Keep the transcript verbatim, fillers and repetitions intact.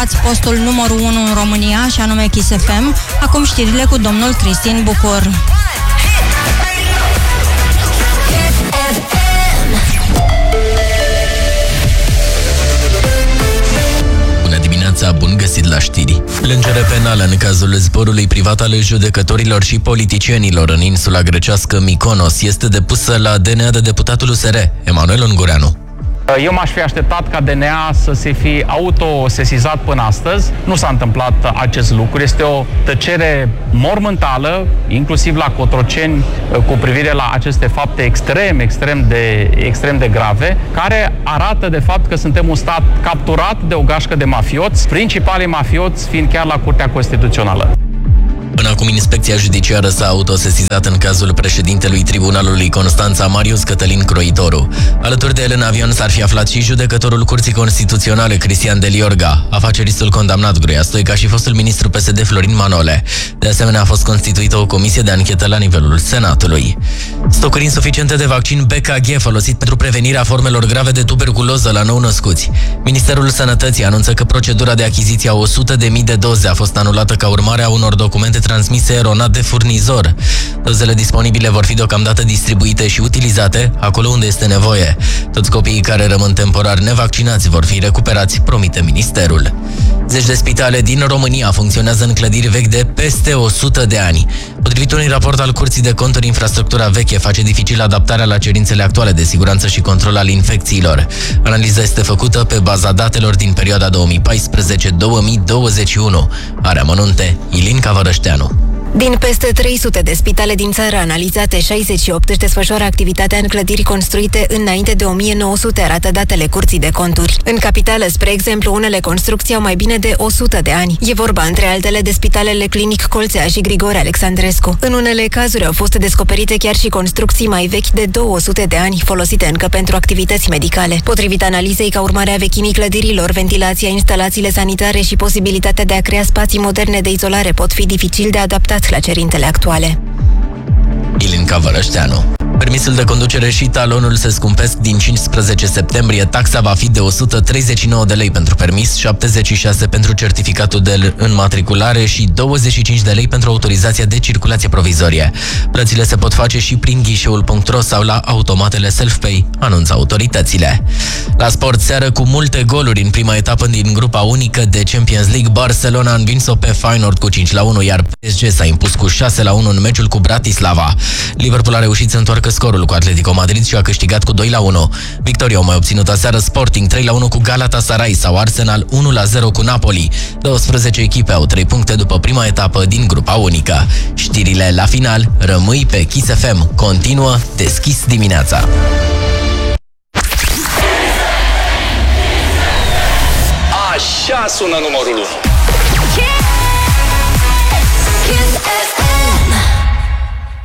ascultați postul numărul unu în România, și anume Kiss F M. Acum știrile cu domnul Cristin Bucur. Bun găsit la știri. Plângere penală în cazul zborului privat al judecătorilor și politicienilor în insula grecească Mykonos este depusă la D N A de deputatul U S R, Emanuel Ungureanu. Eu m-aș fi așteptat ca D N A să se fi autosesizat până astăzi. Nu s-a întâmplat acest lucru. Este o tăcere mormântală, inclusiv la Cotroceni, cu privire la aceste fapte extrem, extrem de, extrem de grave, care arată de fapt că suntem un stat capturat de o gașcă de mafioți, principalii mafioți fiind chiar la Curtea Constituțională. Până acum, Inspecția Judiciară s-a autosesizat în cazul președintelui Tribunalului Constanța, Marius Cătălin Croitoru. Alături de el în avion s-ar fi aflat și judecătorul Curții Constituționale, Cristian Deliorga, afaceristul condamnat Gruia Stoica și fostul ministru P S D Florin Manole. De asemenea, a fost constituită o comisie de anchetă la nivelul Senatului. Stocuri insuficiente de vaccin B K G folosit pentru prevenirea formelor grave de tuberculoză la nou-născuți. Ministerul Sănătății anunță că procedura de achiziție a o sută de mii de doze a fost anulată ca urmare a unor documente transmise eronat de furnizor. Dozele disponibile vor fi deocamdată distribuite și utilizate acolo unde este nevoie. Toți copiii care rămân temporar nevaccinați vor fi recuperați, promite ministerul. Zeci de spitale din România funcționează în clădiri vechi de peste o sută de ani. Potrivit unui raport al Curții de Conturi, infrastructura veche face dificil adaptarea la cerințele actuale de siguranță și control al infecțiilor. Analiza este făcută pe baza datelor din perioada două mii paisprezece două mii douăzeci și unu. Are amănunte Ilin Cavărășteanu. Din peste trei sute de spitale din țară analizate, șaizeci și opt își desfășoară activitatea în clădiri construite înainte de o mie nouă sute, arată datele Curții de Conturi. În capitală, spre exemplu, unele construcții au mai bine de o sută de ani. E vorba, între altele, de spitalele Clinic Colțea și Grigore Alexandrescu. În unele cazuri au fost descoperite chiar și construcții mai vechi de două sute de ani, folosite încă pentru activități medicale. Potrivit analizei, ca urmare a vechimii clădirilor, ventilația, instalațiile sanitare și posibilitatea de a crea spații moderne de izolare pot fi dificil de adaptat la cerințele actuale. Ilin Cavărășteanu. Permisul de conducere și talonul se scumpesc din cincisprezece septembrie. Taxa va fi de o sută treizeci și nouă de lei pentru permis, șaptezeci și șase pentru certificatul de înmatriculare și douăzeci și cinci de lei pentru autorizația de circulație provizorie. Plățile se pot face și prin ghișeul punct ro sau la automatele self-pay, anunță autoritățile. La sport, seară cu multe goluri în prima etapă din grupa unică de Champions League. Barcelona a învins-o pe Feyenoord cu cinci la unu, iar P S G s-a impus cu șase la unu în meciul cu Bratislava. Liverpool a reușit să întoarcă scorul cu Atletico Madrid și a câștigat cu doi la unu. Victoria au mai obținut aseară Sporting trei la unu cu Galatasaray sau Arsenal unu la zero cu Napoli. douăsprezece echipe au trei puncte după prima etapă din grupa unică. Știrile la final, rămâi pe Kiss F M. Continuă Deschis dimineața. Așa sună numărul unu. Kiss